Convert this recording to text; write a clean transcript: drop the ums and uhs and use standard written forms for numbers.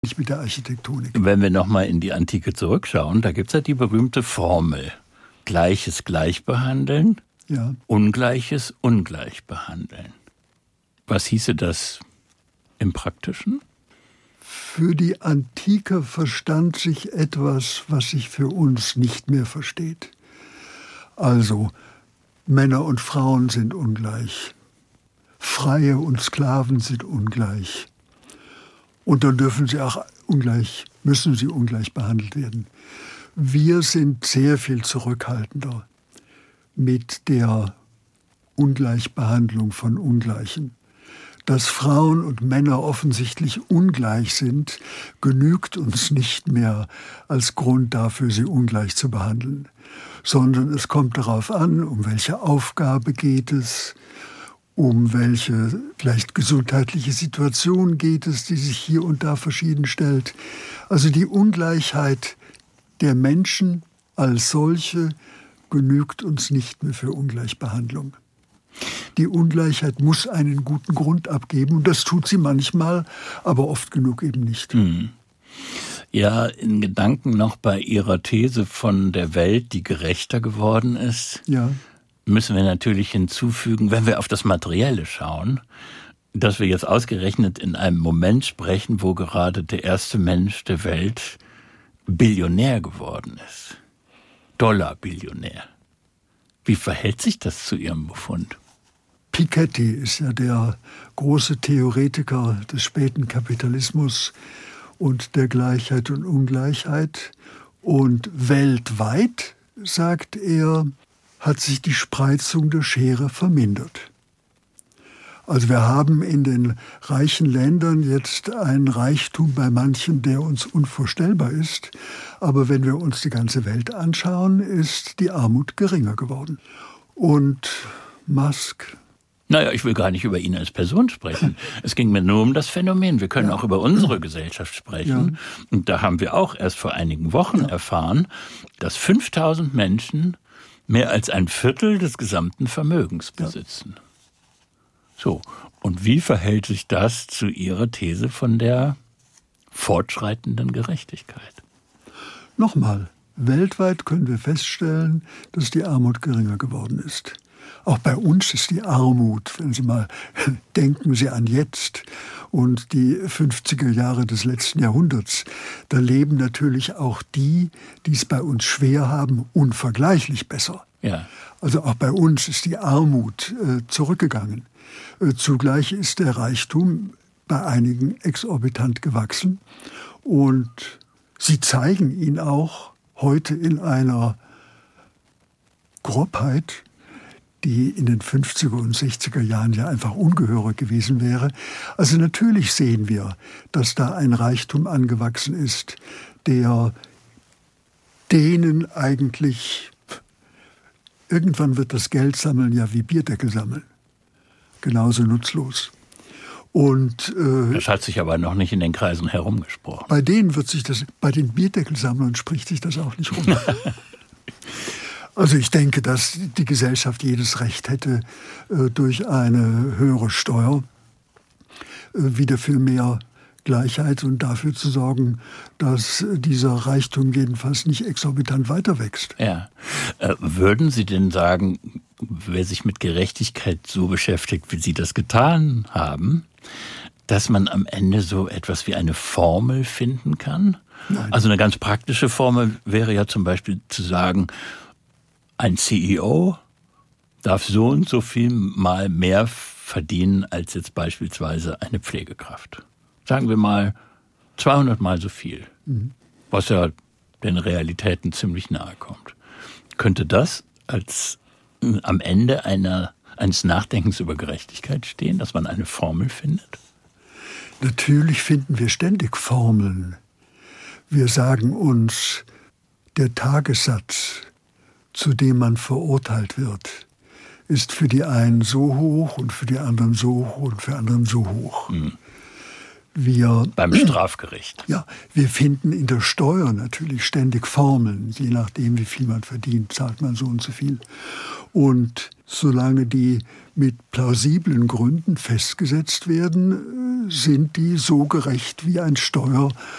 nicht mit der Architektonik. Wenn wir nochmal in die Antike zurückschauen, da gibt es ja die berühmte Formel. Gleiches gleich behandeln, Ja. Ungleiches ungleich behandeln. Was hieße das im Praktischen? Für die Antike verstand sich etwas, was sich für uns nicht mehr versteht. Also, Männer und Frauen sind ungleich. Freie und Sklaven sind ungleich. Und dann müssen sie ungleich behandelt werden. Wir sind sehr viel zurückhaltender mit der Ungleichbehandlung von Ungleichen. Dass Frauen und Männer offensichtlich ungleich sind, genügt uns nicht mehr als Grund dafür, sie ungleich zu behandeln. Sondern es kommt darauf an, um welche Aufgabe geht es, um welche vielleicht gesundheitliche Situation geht es, die sich hier und da verschieden stellt. Also die Ungleichheit der Menschen als solche genügt uns nicht mehr für Ungleichbehandlung. Die Ungleichheit muss einen guten Grund abgeben und das tut sie manchmal, aber oft genug eben nicht. Ja, in Gedanken noch bei Ihrer These von der Welt, die gerechter geworden ist, Ja. müssen wir natürlich hinzufügen, wenn wir auf das Materielle schauen, dass wir jetzt ausgerechnet in einem Moment sprechen, wo gerade der erste Mensch der Welt Billionär geworden ist. Dollar-Billionär. Wie verhält sich das zu Ihrem Befund? Piketty ist ja der große Theoretiker des späten Kapitalismus und der Gleichheit und Ungleichheit. Und weltweit, sagt er, hat sich die Spreizung der Schere vermindert. Also wir haben in den reichen Ländern jetzt einen Reichtum bei manchen, der uns unvorstellbar ist. Aber wenn wir uns die ganze Welt anschauen, ist die Armut geringer geworden. Und Musk... Naja, ich will gar nicht über ihn als Person sprechen. Es ging mir nur um das Phänomen. Wir können auch über unsere Gesellschaft sprechen. Ja. Und da haben wir auch erst vor einigen Wochen erfahren, dass 5000 Menschen mehr als ein Viertel des gesamten Vermögens besitzen. So, und wie verhält sich das zu Ihrer These von der fortschreitenden Gerechtigkeit? Nochmal, weltweit können wir feststellen, dass die Armut geringer geworden ist. Auch bei uns ist die Armut, wenn Sie mal denken Sie an jetzt und die 50er Jahre des letzten Jahrhunderts, da leben natürlich auch die es bei uns schwer haben, unvergleichlich besser. Ja. Also auch bei uns ist die Armut zurückgegangen. Zugleich ist der Reichtum bei einigen exorbitant gewachsen und sie zeigen ihn auch heute in einer Grobheit, die in den 50er und 60er Jahren ja einfach ungeheuer gewesen wäre. Also natürlich sehen wir, dass da ein Reichtum angewachsen ist, der denen eigentlich, irgendwann wird das Geld sammeln ja wie Bierdeckel sammeln. Genauso nutzlos. Und, das hat sich aber noch nicht in den Kreisen herumgesprochen. Bei denen bei den Bierdeckelsammlern spricht sich das auch nicht rum. Also ich denke, dass die Gesellschaft jedes Recht hätte, durch eine höhere Steuer wieder für mehr Gleichheit und dafür zu sorgen, dass dieser Reichtum jedenfalls nicht exorbitant weiter wächst. Ja. Würden Sie denn sagen, wer sich mit Gerechtigkeit so beschäftigt, wie Sie das getan haben, dass man am Ende so etwas wie eine Formel finden kann? Nein. Also eine ganz praktische Formel wäre ja zum Beispiel zu sagen, ein CEO darf so und so viel mal mehr verdienen als jetzt beispielsweise eine Pflegekraft. Sagen wir mal 200 Mal so viel, was ja den Realitäten ziemlich nahe kommt. Könnte das als am Ende eines Nachdenkens über Gerechtigkeit stehen, dass man eine Formel findet? Natürlich finden wir ständig Formeln. Wir sagen uns, der Tagessatz, zu dem man verurteilt wird, ist für die einen so hoch und für die anderen so hoch und für anderen so hoch. Beim Strafgericht. Ja, wir finden in der Steuer natürlich ständig Formeln. Je nachdem, wie viel man verdient, zahlt man so und so viel. Und solange die mit plausiblen Gründen festgesetzt werden, sind die so gerecht, wie ein